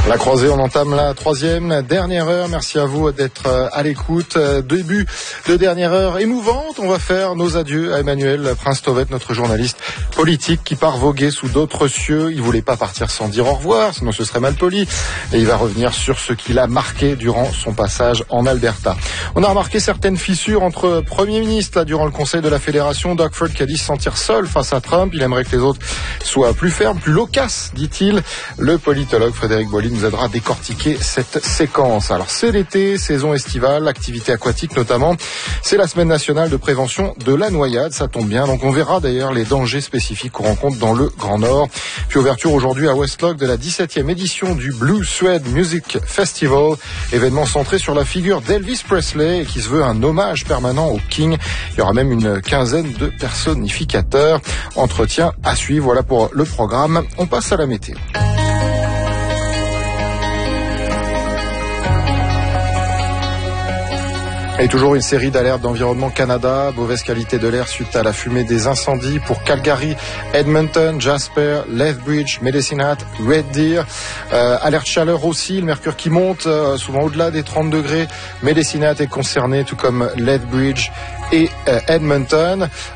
La croisée, on entame la troisième, dernière heure. Merci à vous d'être à l'écoute. Début de dernière heure émouvante. On va faire nos adieux à Emmanuel Prince-Tauvet, notre journaliste politique qui part voguer sous d'autres cieux. Il voulait pas partir sans dire au revoir, sinon ce serait mal poli. Et il va revenir sur ce qu'il a marqué durant son passage en Alberta. On a remarqué certaines fissures entre premiers ministres là, durant le conseil de la fédération. Doug Ford qui a dit se sentir seul face à Trump. Il aimerait que les autres soient plus fermes, plus loquaces, dit-il. Le politologue Frédéric Boilly nous aidera à décortiquer cette séquence. Alors c'est l'été, saison estivale, activité aquatique notamment. C'est la semaine nationale de prévention de la noyade, ça tombe bien. Donc on verra d'ailleurs les dangers spécifiques qu'on rencontre dans le Grand Nord. Puis ouverture aujourd'hui à Westlock de la 17e édition du Blue Suede Music Festival, événement centré sur la figure d'Elvis Presley et qui se veut un hommage permanent au King. Il y aura même une quinzaine de personnificateurs. Entretien à suivre, voilà pour le programme. On passe à la météo. Et toujours une série d'alertes d'Environnement Canada, mauvaise qualité de l'air suite à la fumée des incendies pour Calgary, Edmonton, Jasper, Lethbridge, Medicine Hat, Red Deer. Alerte chaleur aussi, le mercure qui monte, souvent au-delà des 30 degrés. Medicine Hat est concerné, tout comme Lethbridge et Edmonton.